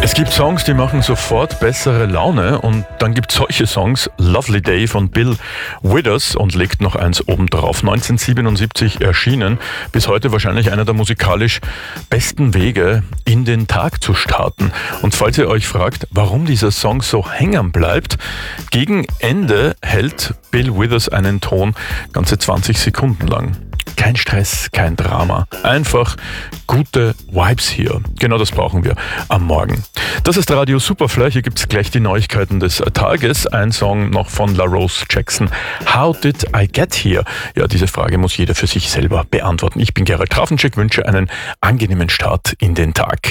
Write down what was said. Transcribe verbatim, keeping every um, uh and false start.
Es gibt Songs, die machen sofort bessere Laune, und dann gibt es solche Songs. Lovely Day von Bill Withers und legt noch eins obendrauf. neunzehnhundertsiebenundsiebzig erschienen, bis heute wahrscheinlich einer der musikalisch besten Wege, in den Tag zu starten. Und falls ihr euch fragt, warum dieser Song so hängen bleibt, gegen Ende hält Bill Withers einen Ton ganze zwanzig Sekunden lang. Kein Stress, kein Drama. Einfach gute Vibes hier. Genau das brauchen wir am Morgen. Das ist Radio Superfly. Hier gibt es gleich die Neuigkeiten des Tages. Ein Song noch von La Rose Jackson. How did I get here? Ja, diese Frage muss jeder für sich selber beantworten. Ich bin Gerald Trafenschek, wünsche einen angenehmen Start in den Tag.